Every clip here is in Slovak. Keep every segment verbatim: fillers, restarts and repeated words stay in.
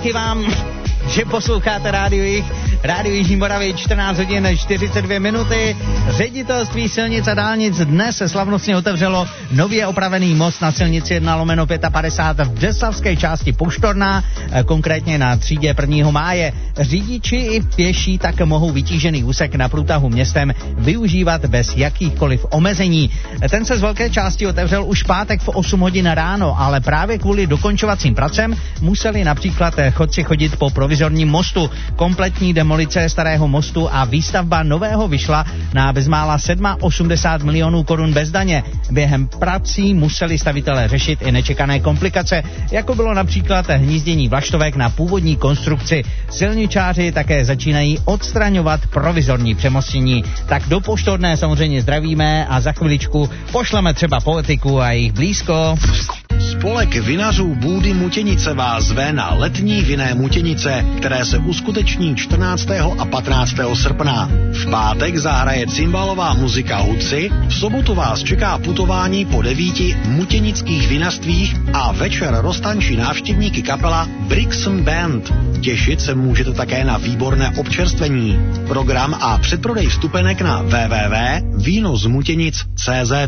díky vám, že posloucháte Rádio Jih. Rádio Jižní Moravy, čtrnáct hodin čtyřicet dvě minuty. Ředitelství silnic a dálnic dnes se slavnostně otevřelo nově opravený most na silnici jedna lomeno padesát pět v břeclavské části Poštorná, konkrétně na třídě prvního máje. Řidiči i pěší tak mohou vytížený úsek na průtahu městem využívat bez jakýchkoliv omezení. Ten se z velké části otevřel už pátek v osm hodin ráno, ale právě kvůli dokončovacím pracem museli například chodci chodit po provizorním mostu. Kompletní demolice starého mostu a výstavba nového vyšla na bezmála osmdesát sedm milionů korun bez daně. Během prací museli stavitelé řešit i nečekané komplikace, jako bylo například hnízdění vlaštovek na původní konstrukci. Silničáři také začínají odstraňovat provizorní přemostění. Tak do Poštorné samozřejmě zdravíme a za chviličku pošleme třeba Poetiku a jejich blízko. Spolek vinařů Bůdy Mutěnice vás zve na letní vinné Mutěnice, které se uskuteční čtrnáctého a patnáctého srpna. V pátek zahraje cymbalová muzika Hudci, v sobotu vás čeká putování po devíti mutěnických vinařstvích a večer roztančí návštěvníky kapela Brixton Band. Těšit se můžete také na výborné občerstvení. Program a předprodej vstupenek na w w w tečka víno z mutěnic tečka cé zet.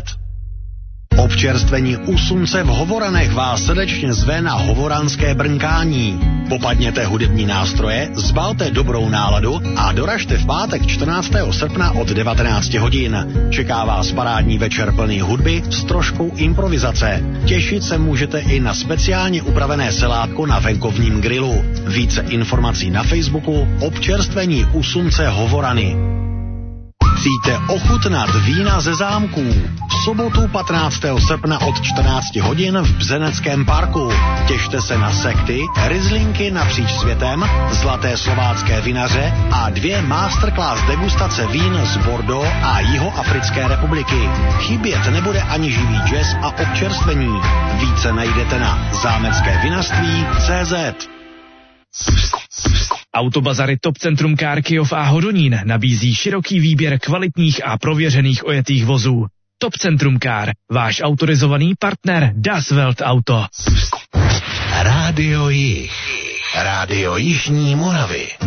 Občerstvení u Slunce v Hovoranech vás srdečně zve na hovoranské brnkání. Popadněte hudební nástroje, zbalte dobrou náladu a doražte v pátek čtrnáctého srpna od devatenáct hodin. Čeká vás parádní večer plný hudby s troškou improvizace. Těšit se můžete i na speciálně upravené selátko na venkovním grilu. Více informací na Facebooku Občerstvení u Slunce Hovorany. Chcíte ochutnat vína ze zámků? V sobotu patnáctého srpna od čtrnáct hodin v Bzeneckém parku. Těšte se na sekty, rizlinky napříč světem, zlaté slovácké vinaře a dvě masterclass degustace vín z Bordeaux a Jihoafrické republiky. Chybět nebude ani živý jazz a občerstvení. Více najdete na zámecké vinařství tečka cé zet. Autobazary Top Centrum Car Kyjov a Hodonín nabízí široký výběr kvalitních a prověřených ojetých vozů. Top Centrum Car, váš autorizovaný partner Das Welt Auto. Rádio Jih. Rádio Jižní Moravy.